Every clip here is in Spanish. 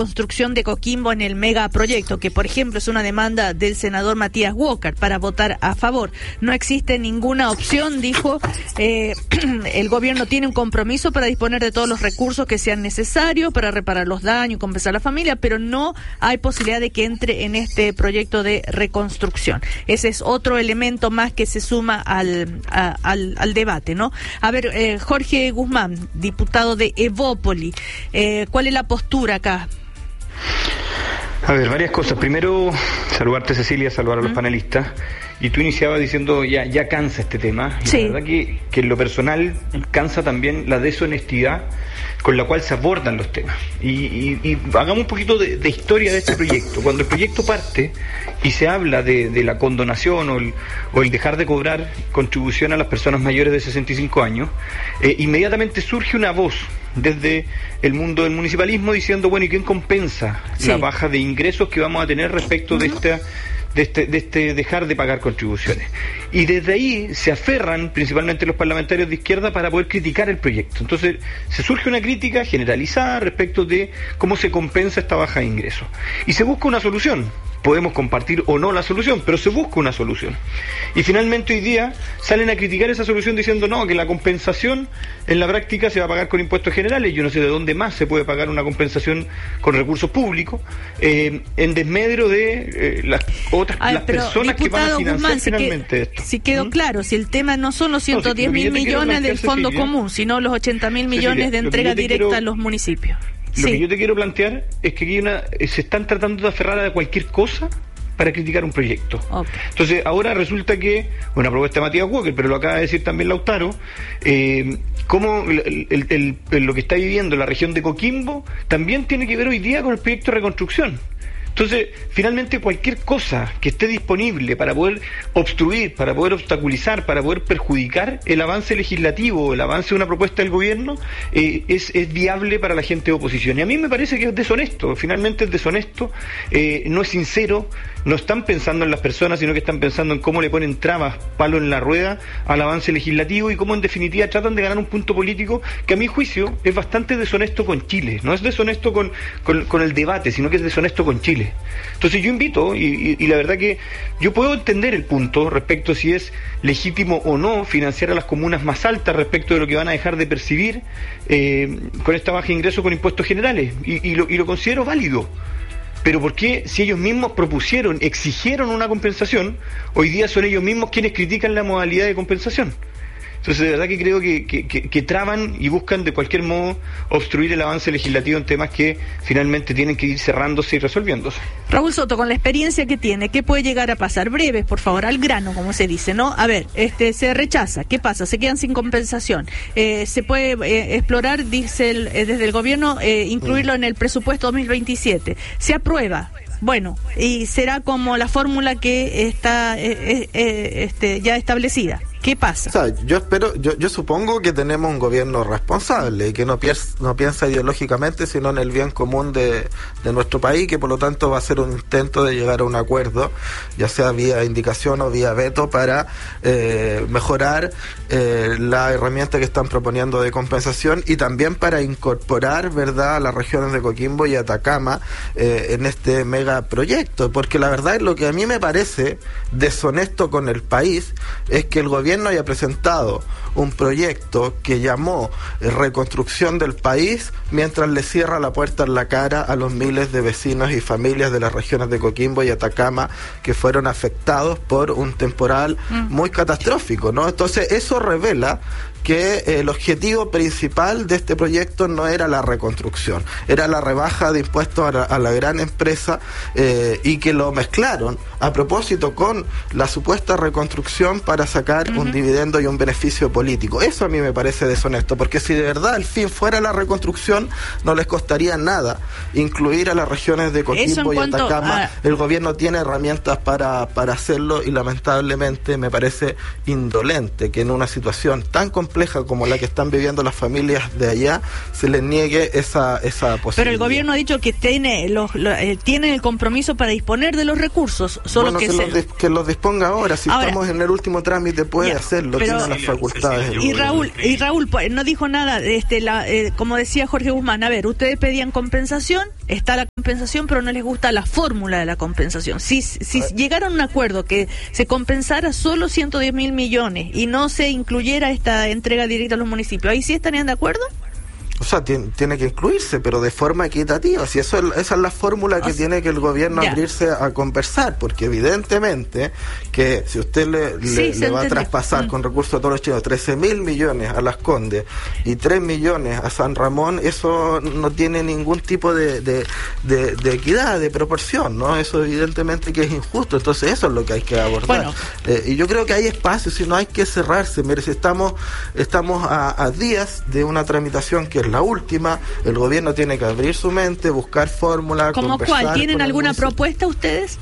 construcción de Coquimbo en el megaproyecto, que por ejemplo es una demanda del senador Matías Walker para votar a favor. No existe ninguna opción, dijo, el gobierno tiene un compromiso para disponer de todos los recursos que sean necesarios para reparar los daños y compensar a la familia, pero no hay posibilidad de que entre en este proyecto de reconstrucción. Ese es otro elemento más que se suma al debate, ¿no? A ver, Jorge Guzmán, diputado de Evópoli, ¿cuál es la postura acá? A ver, varias cosas. Primero, saludarte, Cecilia, saludar a los panelistas. Y tú iniciabas diciendo, ya cansa este tema. Y sí. La verdad que en lo personal cansa también la deshonestidad con la cual se abordan los temas. Y hagamos un poquito de historia de este proyecto. Cuando el proyecto parte y se habla de la condonación o el dejar de cobrar contribución a las personas mayores de 65 años, inmediatamente surge una voz desde el mundo del municipalismo diciendo, bueno, ¿y quién compensa la baja de ingresos que vamos a tener respecto de este dejar de pagar contribuciones? Y desde ahí se aferran principalmente los parlamentarios de izquierda para poder criticar el proyecto. Entonces se surge una crítica generalizada respecto de cómo se compensa esta baja de ingresos. Y se busca una solución. Podemos compartir o no la solución, pero se busca una solución. Y finalmente hoy día salen a criticar esa solución diciendo no, que la compensación en la práctica se va a pagar con impuestos generales. Yo no sé de dónde más se puede pagar una compensación con recursos públicos, en desmedro de las personas que van a financiar Guzmán, finalmente esto. Si quedó claro, si el tema no son los 110.000 millones del Fondo Común, sino los 80.000 millones de entrega directa a los municipios. Lo que yo te quiero plantear es que aquí se están tratando de aferrar a cualquier cosa para criticar un proyecto. Okay. Entonces, ahora resulta que, una propuesta de Matías Walker, pero lo acaba de decir también Lautaro, cómo lo que está viviendo la región de Coquimbo también tiene que ver hoy día con el proyecto de reconstrucción. Entonces, finalmente cualquier cosa que esté disponible para poder obstruir, para poder obstaculizar, para poder perjudicar el avance legislativo, el avance de una propuesta del gobierno, es viable para la gente de oposición. Y a mí me parece que es deshonesto, finalmente es deshonesto, no es sincero, no están pensando en las personas, sino que están pensando en cómo le ponen trabas, palo en la rueda al avance legislativo y cómo en definitiva tratan de ganar un punto político que a mi juicio es bastante deshonesto con Chile. No es deshonesto con el debate, sino que es deshonesto con Chile. Entonces yo invito, y la verdad que yo puedo entender el punto respecto si es legítimo o no financiar a las comunas más altas respecto de lo que van a dejar de percibir con esta baja de ingresos con impuestos generales, y lo considero válido. Pero ¿por qué si ellos mismos propusieron, exigieron una compensación, hoy día son ellos mismos quienes critican la modalidad de compensación? Entonces, de verdad que creo que traban y buscan de cualquier modo obstruir el avance legislativo en temas que finalmente tienen que ir cerrándose y resolviéndose. Raúl Soto, con la experiencia que tiene, ¿qué puede llegar a pasar? Breves, por favor, al grano, como se dice, ¿no? A ver, se rechaza, ¿qué pasa? Se quedan sin compensación. Se puede explorar, dice desde el gobierno, incluirlo en el presupuesto 2027. Se aprueba. Bueno, y será como la fórmula que está ya establecida. ¿Qué pasa? O sea, yo supongo que tenemos un gobierno responsable y que no piensa ideológicamente, sino en el bien común de nuestro país, que por lo tanto va a ser un intento de llegar a un acuerdo, ya sea vía indicación o vía veto, para mejorar la herramienta que están proponiendo de compensación y también para incorporar, ¿verdad?, a las regiones de Coquimbo y Atacama en este megaproyecto, porque la verdad es lo que a mí me parece deshonesto con el país es que el gobierno haya presentado un proyecto que llamó reconstrucción del país mientras le cierra la puerta en la cara a los miles de vecinos y familias de las regiones de Coquimbo y Atacama que fueron afectados por un temporal muy catastrófico, ¿no? Entonces eso revela que el objetivo principal de este proyecto no era la reconstrucción, era la rebaja de impuestos a la gran empresa, y que lo mezclaron a propósito con la supuesta reconstrucción para sacar un dividendo y un beneficio político. Eso a mí me parece deshonesto, porque si de verdad el fin fuera la reconstrucción, no les costaría nada incluir a las regiones de Coquimbo y Atacama. El gobierno tiene herramientas para hacerlo y lamentablemente me parece indolente que en una situación tan compleja como la que están viviendo las familias de allá se les niegue esa posibilidad. Pero el gobierno ha dicho que tiene el compromiso para disponer de los recursos, solo bueno, que los disponga ahora. Si ahora, estamos en el último trámite puede hacerlo, tiene las facultades. Y Raúl pues, no dijo nada, como decía Jorge Guzmán, a ver, ustedes pedían compensación, está la compensación, pero no les gusta la fórmula de la compensación. Si llegaran a un acuerdo que se compensara solo 110.000 millones y no se incluyera esta entrega directa a los municipios, ¿ahí sí estarían de acuerdo? O sea, tiene que incluirse, pero de forma equitativa. Si esa es la fórmula que tiene que el gobierno abrirse a conversar, porque evidentemente que si usted le va a traspasar con recursos a todos los chinos 13.000 millones a Las Condes y 3 millones a San Ramón, eso no tiene ningún tipo de equidad, de proporción, ¿no? Eso evidentemente que es injusto. Entonces eso es lo que hay que abordar. Bueno. Y yo creo que hay espacios y no hay que cerrarse. Mire, si estamos a días de una tramitación que es la última, el gobierno tiene que abrir su mente, buscar fórmulas. ¿Cómo cuál? ¿Tienen alguna propuesta ustedes?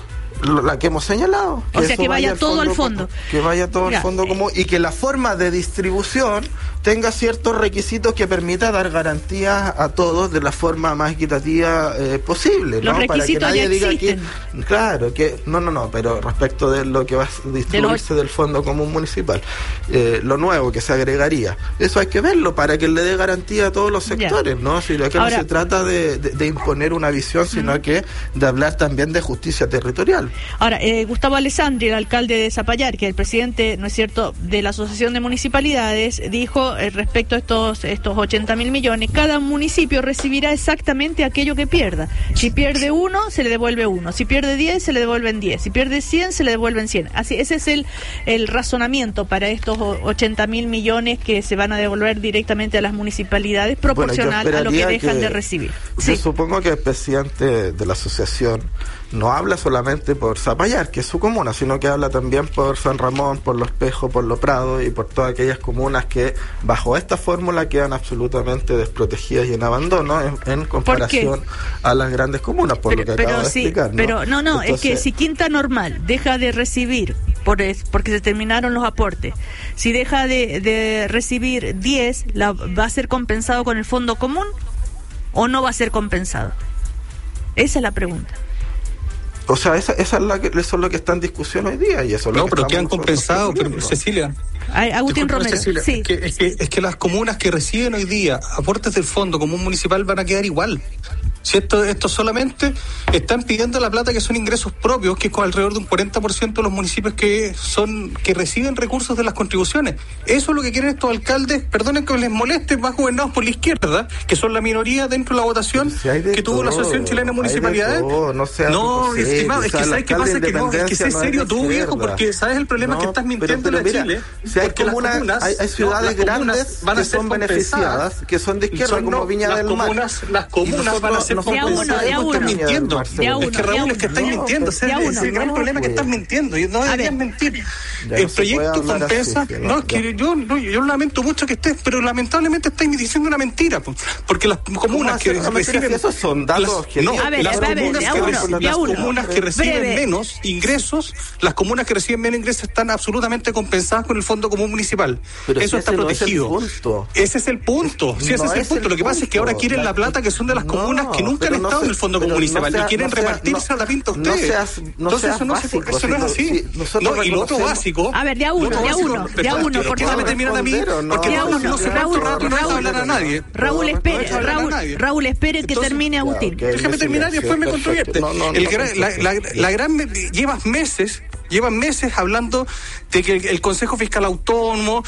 La que hemos señalado. O sea, que vaya todo al fondo. Que vaya todo al fondo común y que la forma de distribución tenga ciertos requisitos que permita dar garantías a todos de la forma más equitativa posible, ¿no? Los requisitos para que nadie ya diga existen. Claro, que no, pero respecto de lo que va a distribuirse del Fondo Común Municipal, lo nuevo que se agregaría, eso hay que verlo para que le dé garantía a todos los sectores, ¿no? Si acá no se trata de imponer una visión, sino que de hablar también de justicia territorial. Ahora, Gustavo Alessandri, el alcalde de Zapallar, que es el presidente, ¿no es cierto?, de la Asociación de Municipalidades, dijo respecto a estos 80.000 millones, cada municipio recibirá exactamente aquello que pierda. Si pierde 1, se le devuelve 1. Si pierde 10, se le devuelven 10. Si pierde 100, se le devuelven 100. Así, ese es el razonamiento para estos 80.000 millones que se van a devolver directamente a las municipalidades, proporcional a lo que dejan de recibir. Yo supongo que el presidente de la asociación no habla solamente por Zapallar, que es su comuna, sino que habla también por San Ramón, por Los Pejos, por Los Prados y por todas aquellas comunas que bajo esta fórmula quedan absolutamente desprotegidas y en abandono en comparación a las grandes comunas, por lo que acabo de explicar, ¿no? Pero entonces, es que si Quinta Normal deja de recibir, porque se terminaron los aportes, si deja de recibir 10, ¿va a ser compensado con el Fondo Común o no va a ser compensado? Esa es la pregunta. O sea, eso es lo que está en discusión hoy día y eso es lo que pero quedan compensados, pero Cecilia. Agustín Romero, Cecilia, sí. Es que las comunas que reciben hoy día aportes del Fondo Común Municipal van a quedar igual. Si esto solamente están pidiendo la plata que son ingresos propios, que es con alrededor de un 40% de los municipios que reciben recursos de las contribuciones. Eso es lo que quieren estos alcaldes, perdonen que les moleste, más gobernados por la izquierda, que son la minoría dentro de la votación que tuvo la Asociación Chilena de Municipalidades. Estimado, es que ¿sabes qué pasa? Es que sé serio tú, viejo, porque ¿sabes el problema? Que estás mintiendo en Chile. Si hay comunas, hay ciudades grandes que son beneficiadas, que son de izquierda, como Viña del Mar. Las comunas van a ser mintiendo. Es que Raúl, es que estás mintiendo. El gran problema es que estás mintiendo y no deberías mentir. El proyecto compensa. No, es que yo lamento mucho que estés, pero lamentablemente estáis diciendo una mentira. Porque las comunas que reciben. Esos son datos las comunas que reciben menos ingresos, están absolutamente compensadas con el Fondo Común Municipal. Eso está protegido. Ese es el punto. Sí, ese es el punto. Lo que pasa es que ahora quieren la plata que son de las comunas que nunca han estado en el Fondo Común Municipal y quieren repartirse a la pinta a ustedes. Entonces eso no es así. Y lo otro básico. A ver, de a uno, por favor. Déjame terminar a mí, porque no sé cuánto rato no deja hablar a nadie. Raúl, espere que termine Agustín. Déjame terminar y después me controvierte. Llevan meses hablando de que el Consejo Fiscal Autónomo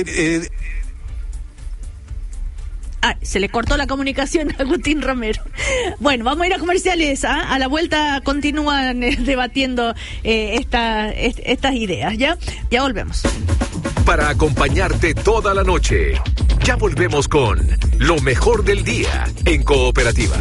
se le cortó la comunicación a Agustín Romero. Bueno, vamos a ir a comerciales. A la vuelta continúan debatiendo estas ideas. Ya volvemos. Para acompañarte toda la noche. Ya volvemos con lo mejor del día en Cooperativa.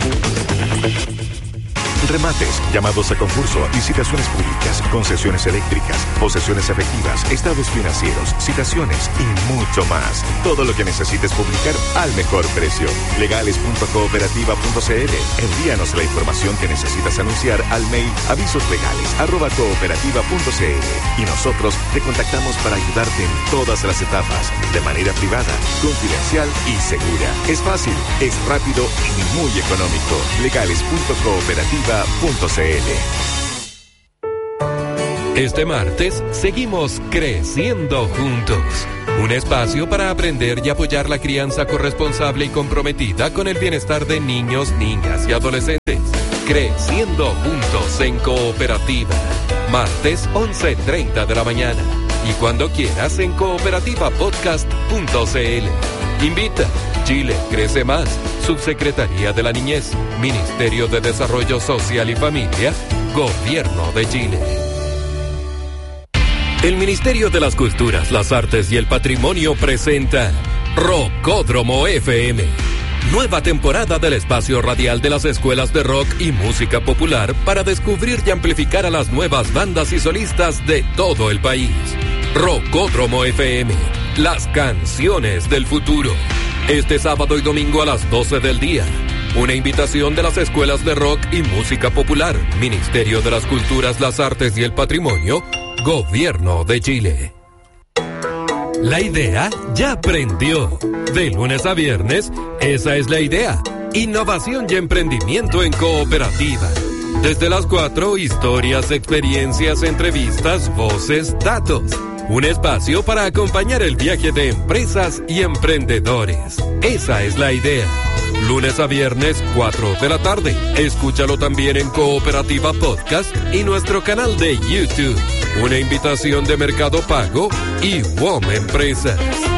Remates, llamados a concurso, licitaciones públicas, concesiones eléctricas, posesiones efectivas, estados financieros, citaciones y mucho más. Todo lo que necesites publicar al mejor precio. Legales.cooperativa.cl. Envíanos la información que necesitas anunciar al mail avisoslegales@cooperativa.cl y nosotros te contactamos para ayudarte en todas las etapas, de manera privada, confidencial y segura. Es fácil, es rápido y muy económico. Legales.cooperativa.cl. Este martes seguimos creciendo juntos. Un espacio para aprender y apoyar la crianza corresponsable y comprometida con el bienestar de niños, niñas y adolescentes. Creciendo juntos en Cooperativa. Martes 11:30 de la mañana. Y cuando quieras en cooperativapodcast.cl. Invita. Chile crece más. Subsecretaría de la Niñez. Ministerio de Desarrollo Social y Familia. Gobierno de Chile. El Ministerio de las Culturas, las Artes y el Patrimonio presenta Rockódromo FM. Nueva temporada del espacio radial de las escuelas de rock y música popular para descubrir y amplificar a las nuevas bandas y solistas de todo el país. Rockódromo FM, las canciones del futuro. Este sábado y domingo a las 12 del día. Una invitación de las escuelas de rock y música popular, Ministerio de las Culturas, las Artes y el Patrimonio, Gobierno de Chile. La idea ya prendió. De lunes a viernes, esa es la idea. Innovación y emprendimiento en Cooperativa. Desde las 4, historias, experiencias, entrevistas, voces, datos. Un espacio para acompañar el viaje de empresas y emprendedores. Esa es la idea. Lunes a viernes, 4 de la tarde. Escúchalo también en Cooperativa Podcast y nuestro canal de YouTube. Una invitación de Mercado Pago y WOM Empresas.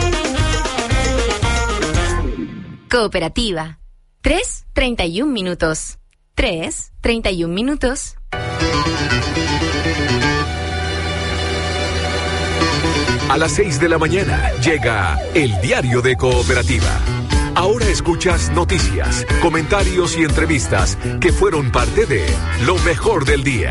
Cooperativa. 3:31 minutos. 3:31 minutos. A las 6 de la mañana llega el Diario de Cooperativa. Ahora escuchas noticias, comentarios y entrevistas que fueron parte de lo mejor del día.